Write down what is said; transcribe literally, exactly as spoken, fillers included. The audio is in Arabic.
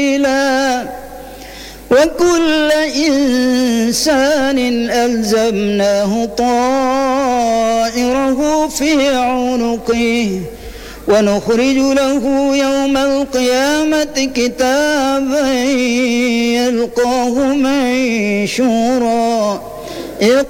وكل إنسان ألزمناه طائره في عنقه ونخرج له يوم القيامة كتابا يلقاه منشورا